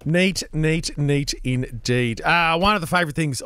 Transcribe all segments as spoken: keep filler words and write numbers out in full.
Neat, neat, neat indeed. Uh, one of the favourite things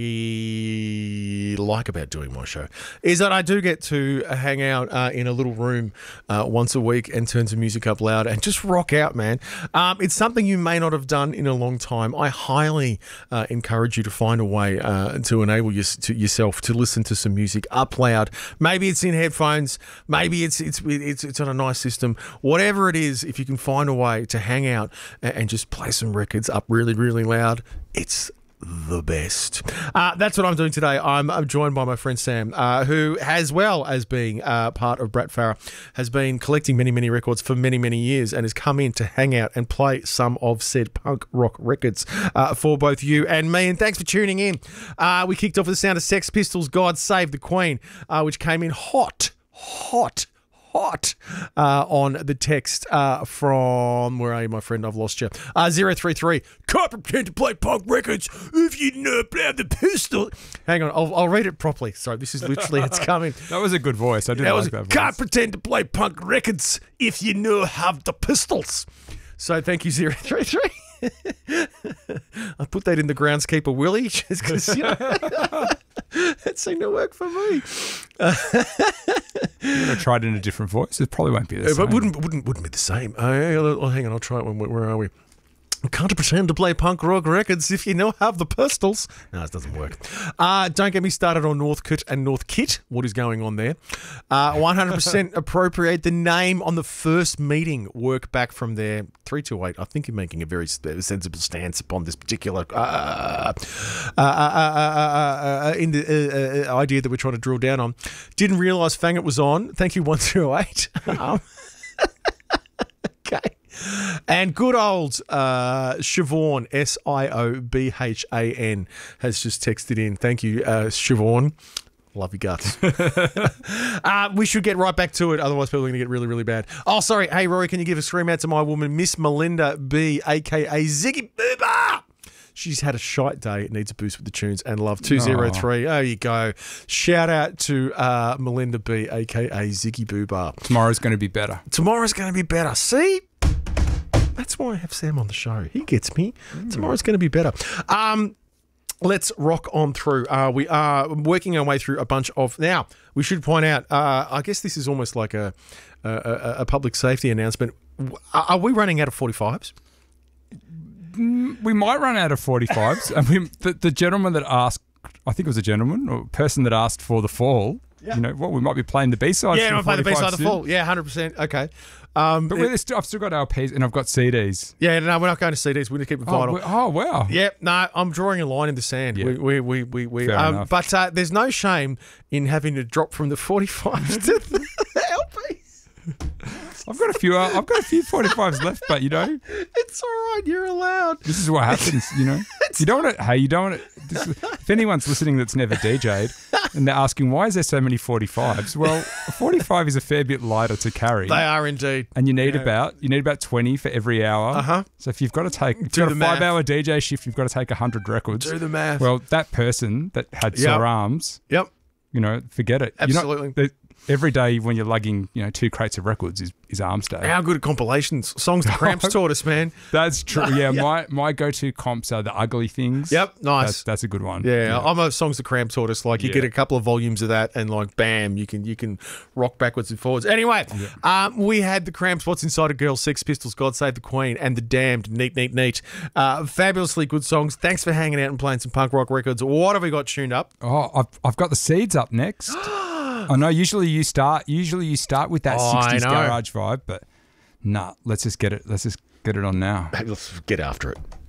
I like about doing my show is that I do get to hang out uh, in a little room uh, once a week and turn some music up loud and just rock out, man. Um, it's something you may not have done in a long time. I highly uh, encourage you to find a way uh, to enable your, to yourself to listen to some music up loud. Maybe it's in headphones. Maybe it's it's it's it's on a nice system. Whatever it is, if you can find a way to hang out and, and just play some records up really, really loud, it's the best. Uh, that's what I'm doing today. I'm, I'm joined by my friend Sam, uh, who, as well as being uh, part of Brat Farah, has been collecting many, many records for many, many years and has come in to hang out and play some of said punk rock records uh, for both you and me. And thanks for tuning in. Uh, we kicked off with the sound of Sex Pistols' God Save the Queen, uh, which came in hot, hot, hot uh, on the text uh, from, where are you, my friend? I've lost you. Uh, zero three three, can't pretend to play punk records if you know about the pistol. Hang on, I'll, I'll read it properly. Sorry, this is literally, it's coming. That was a good voice. I did that like was, that voice. Can't pretend to play punk records if you know have the pistols. So thank you, zero three three. I put that in the groundskeeper Willie just because, you know, that seemed to work for me. You're gonna try it in a different voice. It probably won't be the Uh, same. But wouldn't wouldn't wouldn't be the same. Uh, oh, hang on, I'll try it. When, where are we? Can't pretend to play punk rock records if you know have the pistols. No, it doesn't work. Uh, don't get me started on Northcote and North Kit. What is going on there? Uh, one hundred percent appropriate the name on the first meeting. Work back from there. three two eight. I think you're making a very sensible stance upon this particular uh, uh, uh, uh, uh, uh, in the, uh, uh, idea that we're trying to drill down on. Didn't realise Fangit was on. Thank you, one zero eight. um, okay. And good old uh, Siobhan, S I O B H A N, has just texted in. Thank you, uh, Siobhan. Love your guts. uh, we should get right back to it, otherwise people are going to get really, really bad. Oh, sorry. Hey, Rory, can you give a scream out to my woman, Miss Melinda B, a k a. Ziggy Boober? She's had a shite day. It needs a boost with the tunes and love. two zero three. There you go. Shout out to uh, Melinda B, a k a. Ziggy Boober. Tomorrow's going to be better. Tomorrow's going to be better. See? That's why I have Sam on the show. He gets me. Mm. Tomorrow's going to be better. Um, let's rock on through. Uh, we are working our way through a bunch of... Now, we should point out, uh, I guess this is almost like a, a, a public safety announcement. Are we running out of forty-fives? We might run out of forty-fives. I mean, the, the gentleman that asked, I think it was a gentleman or person that asked for the fall, yep. You know, what, we might be playing the B-side. Yeah, we'll play the B-side of the fall. Yeah, one hundred percent. Okay. Um, but it, still, I've still got L Ps and I've got C Ds. Yeah, no, we're not going to C Ds. We're going to keep it vinyl. Oh, oh, wow. Yeah, no, I'm drawing a line in the sand. Yeah. We, we, we, we, we Fair um, enough. But uh, there's no shame in having to drop from the forty-fives to the L Ps. I've got a few. Uh, I've got a few forty-fives left, but you know, it's all right. You're allowed. This is what happens. You know, you don't want to. Hey, you don't want to. This, if anyone's listening that's never D J'd and they're asking why is there so many forty-fives, well, a forty-five is a fair bit lighter to carry. They are indeed. And you need yeah. about you need about twenty for every hour. Uh huh. So if you've got to take if Do you've got the a math. five-hour D J shift, you've got to take a hundred records. Do the math. Well, that person that had Yep. sore arms. Yep. You know, forget it. Absolutely. You're not, every day when you're lugging, you know, two crates of records is, is arms day. How good are compilations? Songs the Cramps taught us, man. That's true. Yeah, Yep. my, my go-to comps are the ugly things. Yep, nice. That's, that's a good one. Yeah, yeah. I'm a Songs the Cramps taught us. Like you Yeah. get a couple of volumes of that, and like bam, you can you can rock backwards and forwards. Anyway, Yeah. um, we had the Cramps, What's Inside a Girl, Sex Pistols, God Save the Queen, and the Damned, Neat, Neat, Neat. Uh, fabulously good songs. Thanks for hanging out and playing some punk rock records. What have we got tuned up? Oh, I've, I've got the Seeds up next. I know. Usually you start. Usually you start with that Oh, I sixties know. garage vibe, but nah. Let's just get it. Let's just get it on now. Hey, let's get after it.